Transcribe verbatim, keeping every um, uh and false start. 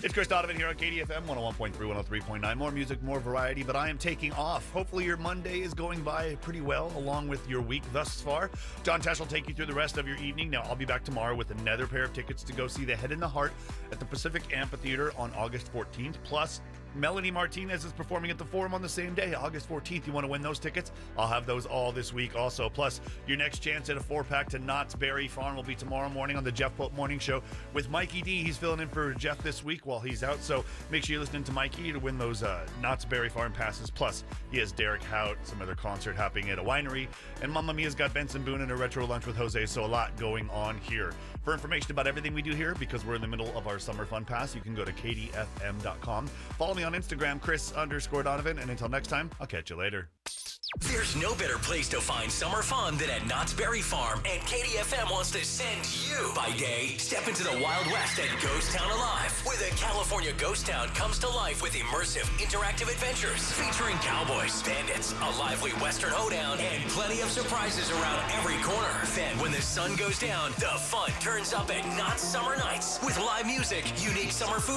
It's Chris Donovan here on K D F M one oh one point three, one oh three point nine. More music, more variety, but I am taking off. Hopefully your Monday is going by pretty well, along with your week thus far. John Tesh will take you through the rest of your evening. Now, I'll be back tomorrow with another pair of tickets to go see The Head and the Heart at the Pacific Amphitheater on August fourteenth. Plus, Melanie Martinez is performing at the Forum on the same day, August fourteenth. You want to win those tickets? I'll have those all this week also. Plus, your next chance at a four-pack to Knott's Berry Farm will be tomorrow morning on the Jeff Pope Morning Show with Mikey D. He's filling in for Jeff this week while he's out, so make sure you're listening to Mikey to win those uh, Knott's Berry Farm passes. Plus, he has Derek Hout, some other concert happening at a winery, and Mamma Mia's got Benson Boone and a retro lunch with Jose, so a lot going on here. For information about everything we do here, because we're in the middle of our Summer Fun Pass, you can go to K D F M dot com. Follow me on Instagram, Chris underscore Donovan, and until next time, I'll catch you later. There's no better place to find summer fun than at Knott's Berry Farm, and K D F M wants to send you. By day, step into the Wild West at Ghost Town Alive, where the California Ghost Town comes to life with immersive, interactive adventures featuring cowboys, bandits, a lively western hoedown, and plenty of surprises around every corner. Then, when the sun goes down, the fun turns up at Knott's Summer Nights with live music, unique summer food